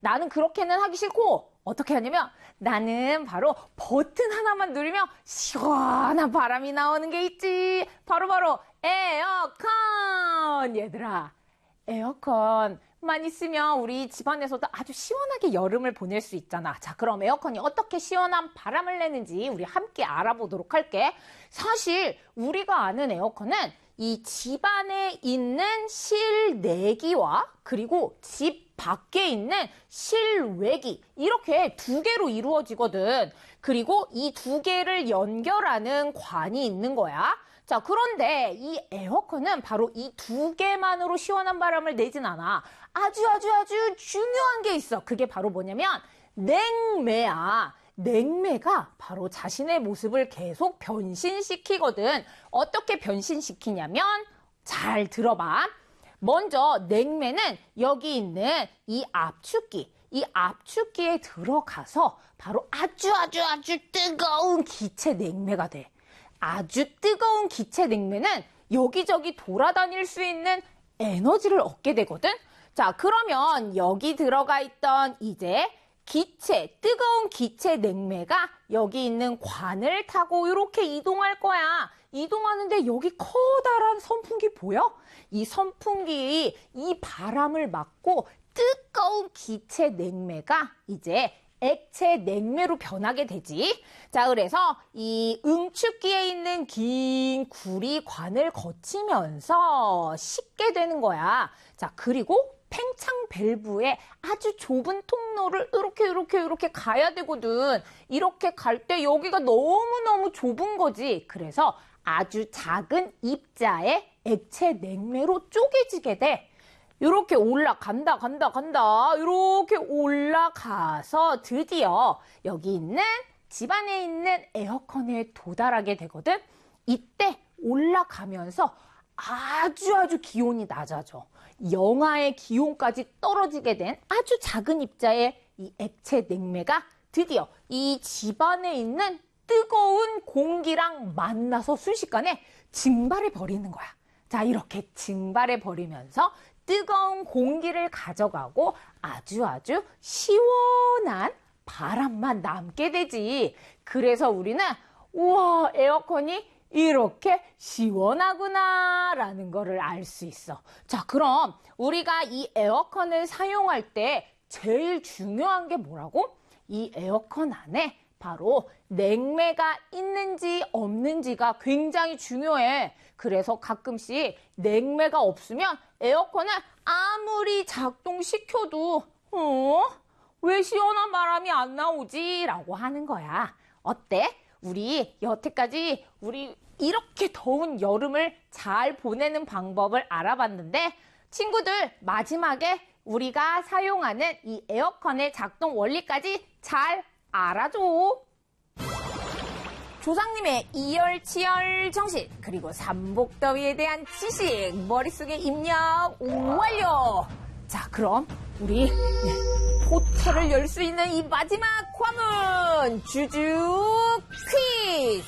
나는 그렇게는 하기 싫고 어떻게 하냐면 나는 바로 버튼 하나만 누르면 시원한 바람이 나오는 게 있지. 바로 에어컨. 얘들아, 에어컨만 있으면 우리 집안에서도 아주 시원하게 여름을 보낼 수 있잖아. 자, 그럼 에어컨이 어떻게 시원한 바람을 내는지 우리 함께 알아보도록 할게. 사실 우리가 아는 에어컨은 이 집 안에 있는 실내기와 그리고 집 밖에 있는 실외기, 이렇게 두 개로 이루어지거든. 그리고 이 두 개를 연결하는 관이 있는 거야. 자, 그런데 이 에어컨은 바로 이 두 개만으로 시원한 바람을 내진 않아. 아주 중요한 게 있어. 그게 바로 뭐냐면 냉매야. 냉매가 바로 자신의 모습을 계속 변신시키거든. 어떻게 변신시키냐면 잘 들어봐. 먼저 냉매는 여기 있는 이 압축기, 이 압축기에 들어가서 바로 아주 뜨거운 기체 냉매가 돼. 아주 뜨거운 기체 냉매는 여기저기 돌아다닐 수 있는 에너지를 얻게 되거든. 자, 그러면 여기 들어가 있던 이제 뜨거운 기체 냉매가 여기 있는 관을 타고 이렇게 이동할 거야. 이동하는데 여기 커다란 선풍기 보여? 이 선풍기 이 바람을 막고 뜨거운 기체 냉매가 이제 액체 냉매로 변하게 되지. 자, 그래서 이 응축기에 있는 긴 구리관을 거치면서 식게 되는 거야. 자, 그리고 팽창 밸브에 아주 좁은 통로를 이렇게 가야 되거든. 이렇게 갈 때 여기가 너무너무 좁은 거지. 그래서 아주 작은 입자의 액체 냉매로 쪼개지게 돼. 이렇게 올라간다. 이렇게 올라가서 드디어 여기 있는 집안에 있는 에어컨에 도달하게 되거든. 이때 올라가면서 아주 기온이 낮아져. 영하의 기온까지 떨어지게 된 아주 작은 입자의 이 액체 냉매가 드디어 이 집안에 있는 뜨거운 공기랑 만나서 순식간에 증발해 버리는 거야. 자, 이렇게 증발해 버리면서 뜨거운 공기를 가져가고 아주 시원한 바람만 남게 되지. 그래서 우리는 우와, 에어컨이 이렇게 시원하구나 라는 거를 알 수 있어. 자, 그럼 우리가 이 에어컨을 사용할 때 제일 중요한 게 뭐라고? 이 에어컨 안에 바로 냉매가 있는지 없는지가 굉장히 중요해. 그래서 가끔씩 냉매가 없으면 에어컨을 아무리 작동시켜도 왜 시원한 바람이 안 나오지? 라고 하는 거야. 어때? 우리 여태까지 우리 이렇게 더운 여름을 잘 보내는 방법을 알아봤는데, 친구들 마지막에 우리가 사용하는 이 에어컨의 작동 원리까지 잘 알아줘. 조상님의 이열치열 정신, 그리고 삼복더위에 대한 지식 머릿속에 입력 완료. 자, 그럼 우리 포털을 열 수 있는 이 마지막 관문, 주주 퀴즈.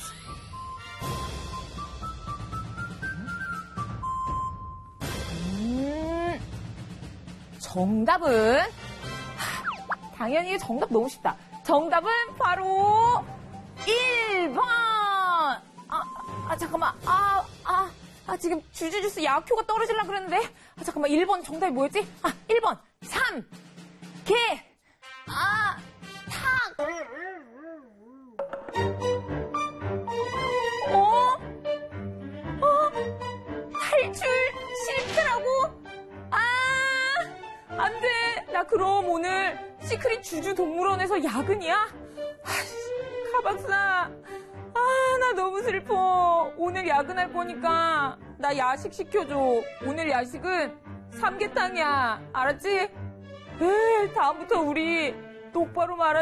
정답은 당연히 정답 너무 쉽다. 정답은 바로 1번. 잠깐만. 지금 주주주스 약효가 떨어지려고 그랬는데. 잠깐만. 1번 정답이 뭐였지? 1번. 3. 개. 탁. 탈출 실패라고? 안 돼. 나 그럼 오늘 시크릿 주주 동물원에서 야근이야? 가박사. 나 너무 슬퍼. 오늘 야근할 거니까 나 야식 시켜줘. 오늘 야식은 삼계탕이야. 알았지? 다음부터 우리 똑바로 말하자.